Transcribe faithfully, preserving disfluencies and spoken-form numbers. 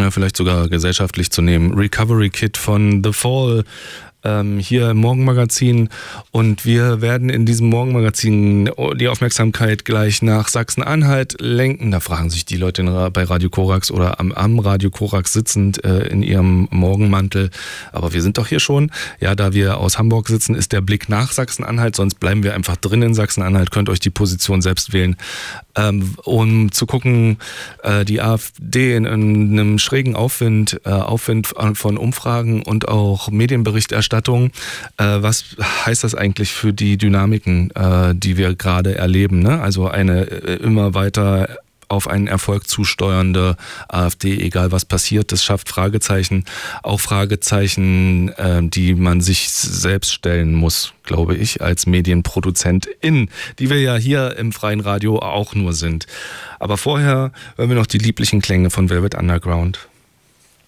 ja, vielleicht sogar gesellschaftlich zu nehmen. Recovery Kit von The Fall, ähm, hier im Morgenmagazin. Und wir werden in diesem Morgenmagazin die Aufmerksamkeit gleich nach Sachsen-Anhalt lenken. Da fragen sich die Leute bei Radio Korax oder am, am Radio Korax sitzend äh, in ihrem Morgenmantel. Aber wir sind doch hier schon. Ja, da wir aus Hamburg sitzen, ist der Blick nach Sachsen-Anhalt. Sonst bleiben wir einfach drin in Sachsen-Anhalt. Könnt euch die Position selbst wählen. Ähm, um zu gucken, äh, die AfD in, in einem schrägen Aufwind, äh, Aufwind von Umfragen und auch Medienberichterstattung. Äh, was heißt das eigentlich für die Dynamiken, äh, die wir gerade erleben? Ne? Also eine äh, immer weiter auf einen Erfolg zusteuernde AfD, egal was passiert, das schafft Fragezeichen, auch Fragezeichen, äh, die man sich selbst stellen muss, glaube ich, als Medienproduzentin, die wir ja hier im freien Radio auch nur sind. Aber vorher hören wir noch die lieblichen Klänge von Velvet Underground.